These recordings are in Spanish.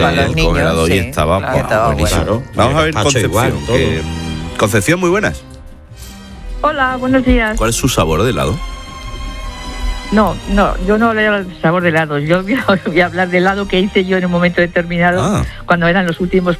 con los niños, congelado, sí, y estaba, claro, estaba buenísimo. bueno. Vamos a ver Gazpacho Concepción. igual, Concepción, muy buenas. Hola, buenos días. ¿Cuál es su sabor de helado? No, yo no leo el sabor de helado. Yo voy a hablar del helado que hice yo en un momento determinado, cuando eran los últimos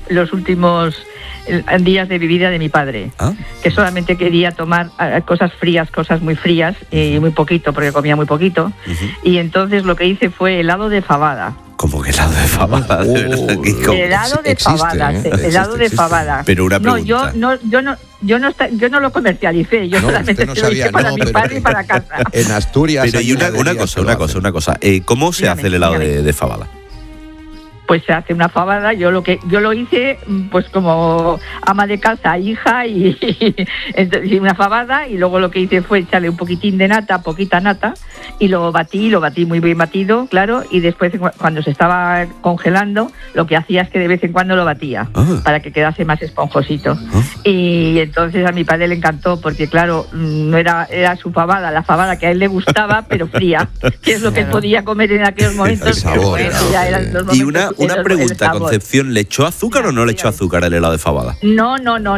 días de mi vida de mi padre, que solamente quería tomar cosas frías, cosas muy frías y muy poquito, porque comía muy poquito. Y entonces lo que hice fue helado de fabada. ¿Cómo que helado de fabada? Helado de fabada, helado de fabada. Pero una pregunta. Yo no lo comercialicé, yo solamente lo hice para mi padre y para casa. En Asturias. Pero y una cosa. ¿Cómo se hace el helado de fabada? Pues se hace una fabada. Yo lo hice pues como ama de casa, hija y una fabada, y luego lo que hice fue echarle un poquitín de nata, poquita nata, y lo batí muy bien batido, claro, y después cuando se estaba congelando lo que hacía es que de vez en cuando lo batía para que quedase más esponjosito. Y entonces a mi padre le encantó porque claro, no era su fabada, la fabada que a él le gustaba, pero fría, que es lo que él podía comer en aquellos momentos. Sabor, ya eran los momentos. Y una pregunta, Concepción, ¿le echó azúcar o no le echó azúcar el helado de fabada? No,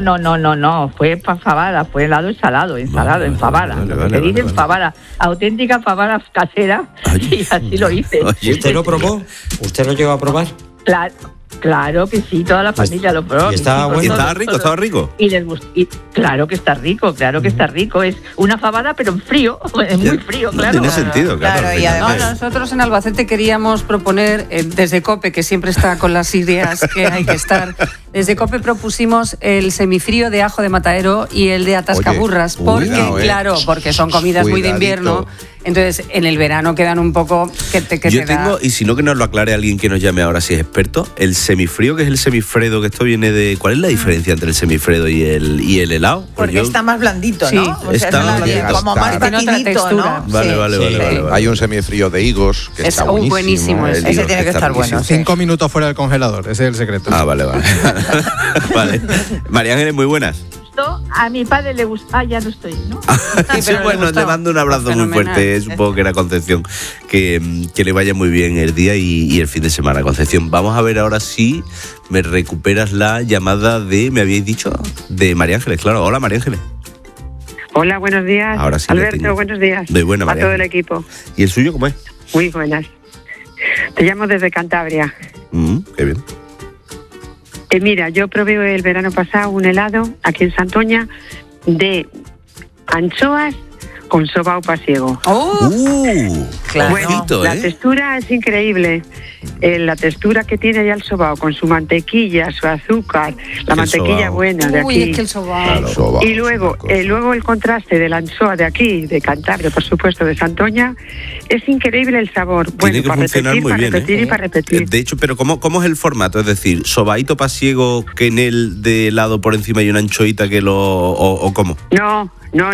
fue fabada, fue helado ensalado en fabada. Se dice en fabada, auténtica fabada casera, y así lo hice. ¿Usted lo probó? ¿Usted lo llegó a probar? Claro que sí, toda la familia lo probó. ¿Y estaba bueno? ¿Y estaba rico? Y les gustó. Y claro que está rico, Es una fabada, pero en frío, muy frío, claro. Tiene sentido, claro. Y además, nosotros en Albacete queríamos proponer, desde COPE, que siempre está con las ideas que hay que estar, desde COPE propusimos el semifrío de ajo de matadero y el de atascaburras, porque son comidas muy de invierno. Entonces, en el verano quedan un poco y si no, que nos lo aclare alguien que nos llame ahora si es experto, el semifrío, que es el semifredo, que esto viene de... ¿Cuál es la diferencia entre el semifredo y el helado? Porque está más blandito, ¿no? Sí, está más blandito. Como más batidito, ¿no? Vale. Hay un semifrío de higos que está buenísimo. Ese tiene que estar bueno. 5 minutos fuera del congelador, ese es el secreto. Vale. Vale. María Ángeles, muy buenas. A mi padre le gusta. Ya no estoy, ¿no? Sí, bueno, le mando un abrazo muy fuerte. Supongo que era Concepción. Que le vaya muy bien el día y el fin de semana, Concepción. Vamos a ver ahora si me recuperas la llamada me habíais dicho, de María Ángeles. Claro, hola María Ángeles. Hola, buenos días. Ahora sí. Alberto, buenos días. Muy buena, María a todo el Ángeles. equipo. ¿Y el suyo cómo es? Muy buenas. Te llamo desde Cantabria. Qué bien. Mira, yo probé el verano pasado un helado aquí en Santoña de anchoas con sobao pasiego. Claro. Bueno, la textura es increíble. La textura que tiene ya el sobao con su mantequilla, su azúcar, la mantequilla buena de aquí. Es que el sobao. Claro, Y luego el contraste de la anchoa de aquí, de Cantabria, por supuesto, de Santoña, es increíble el sabor. Tiene que funcionar muy bien. Y para repetir. De hecho, pero ¿cómo es el formato? Es decir, ¿sobaíto pasiego que en el de helado por encima hay una anchoita que o cómo? No.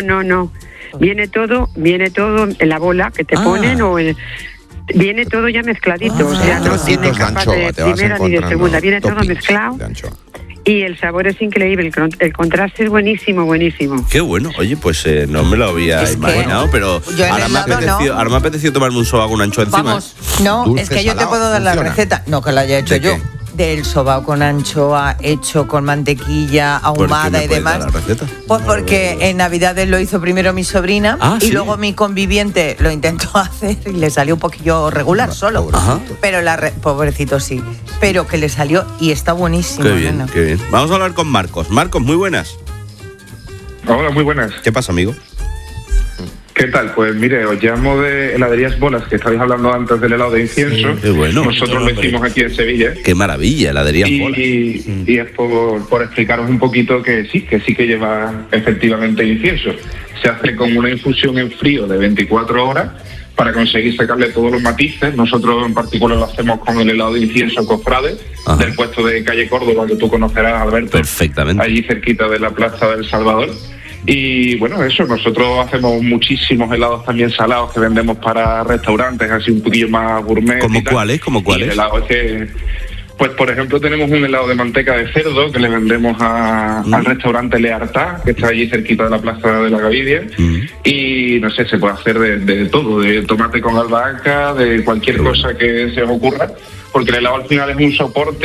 Viene todo en la bola que te ponen viene todo ya mezcladito, o sea, no tiene capas de primera ni de segunda, viene todo mezclado. Y el sabor es increíble, el contraste es buenísimo. Qué bueno, oye, pues no me lo había imaginado, pero ahora me ha apetecido tomarme un sobao con una anchoa encima. Vamos, no, es que yo te puedo dar la receta, no que la haya hecho yo. Del sobao con anchoa hecho con mantequilla ahumada y demás. Pues porque en Navidades lo hizo primero mi sobrina y luego mi conviviente lo intentó hacer y le salió un poquillo regular solo. Pero pobrecito sí, pero que le salió y está buenísimo. Qué bien. Vamos a hablar con Marcos. Marcos, muy buenas. Hola, muy buenas. ¿Qué pasa, amigo? ¿Qué tal? Pues mire, os llamo de heladerías Bolas, que estabais hablando antes del helado de incienso. Qué bueno. Nosotros lo hicimos aquí en Sevilla. Qué maravilla, heladerías Bolas. Y es por explicaros un poquito que sí que lleva efectivamente incienso. Se hace con una infusión en frío de 24 horas para conseguir sacarle todos los matices. Nosotros en particular lo hacemos con el helado de incienso Cofrade, del puesto de calle Córdoba, que tú conocerás, Alberto. Perfectamente. Allí cerquita de la Plaza del Salvador. Y bueno, eso, nosotros hacemos muchísimos helados también salados que vendemos para restaurantes, así un poquillo más gourmet. ¿Cómo cuál es? El helado es que, pues por ejemplo, tenemos un helado de manteca de cerdo que le vendemos al restaurante Leartá, que está allí cerquita de la Plaza de la Gavidia. Y no sé, se puede hacer de todo, de tomate con albahaca, de cualquier cosa que se os ocurra, porque el helado al final es un soporte